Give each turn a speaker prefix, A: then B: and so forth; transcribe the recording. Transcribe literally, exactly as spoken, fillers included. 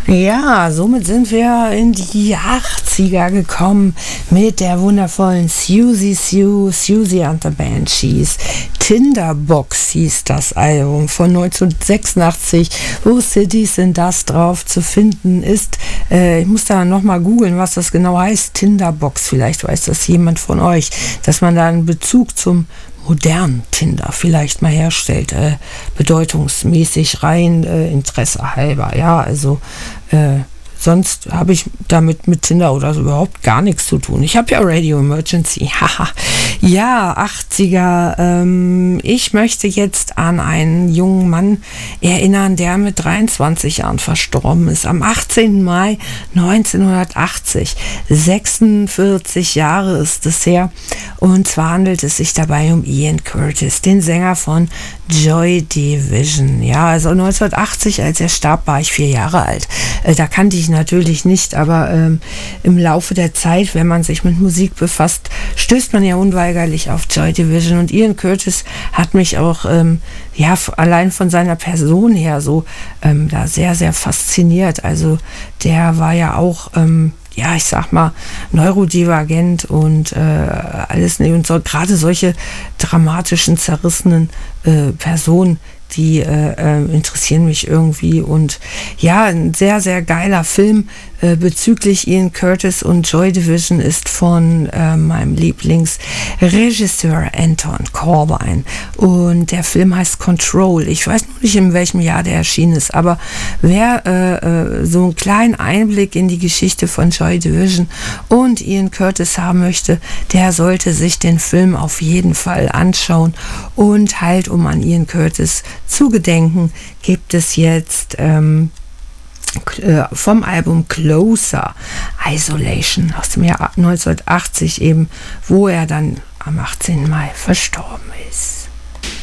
A: Ja, somit sind wir in die achtziger gekommen mit der wundervollen Siouxsie Sioux, Siouxsie and the Banshees. Tinderbox hieß das Album von neunzehnhundertsechsundachtzig, wo Cities in Dust drauf zu finden ist. Äh, ich muss da nochmal googeln, was das genau heißt. Tinderbox, vielleicht weiß das jemand von euch, dass man da einen Bezug zum modernen Tinder vielleicht mal herstellt, äh, bedeutungsmäßig rein, äh, Interesse halber, ja, also äh, sonst habe ich damit mit Tinder oder so überhaupt gar nichts zu tun. Ich habe ja Radio Emergency, haha. Ja, achtziger, ähm, ich möchte jetzt an einen jungen Mann erinnern, der mit dreiundzwanzig Jahren verstorben ist, am achtzehnten Mai neunzehnhundertachtzig, sechsundvierzig Jahre ist es her, und zwar handelt es sich dabei um Ian Curtis, den Sänger von Joy Division. Ja, also neunzehnhundertachtzig, als er starb, war ich vier Jahre alt. Äh, da kannte ich natürlich nicht, aber ähm, im Laufe der Zeit, wenn man sich mit Musik befasst, stößt man ja unweigerlich auf Joy Division, und Ian Curtis hat mich auch ähm, ja f- allein von seiner Person her so ähm, da sehr, sehr fasziniert. Also der war ja auch ähm, ja, ich sag mal, neurodivergent und äh, alles, ne, und so, gerade solche dramatischen, zerrissenen äh, Personen, die äh, äh, interessieren mich irgendwie. Und ja, ein sehr, sehr geiler Film äh, bezüglich Ian Curtis und Joy Division ist von äh, meinem Lieblingsregisseur Anton Corbijn. Und der Film heißt Control. Ich weiß noch nicht, in welchem Jahr der erschienen ist, aber wer äh, äh, so einen kleinen Einblick in die Geschichte von Joy Division und Ian Curtis haben möchte, der sollte sich den Film auf jeden Fall anschauen. Und halt, um an Ian Curtis zu gedenken, gibt es jetzt ähm, vom Album Closer Isolation aus dem Jahr neunzehnhundertachtzig eben, wo er dann am achtzehnten Mai verstorben ist.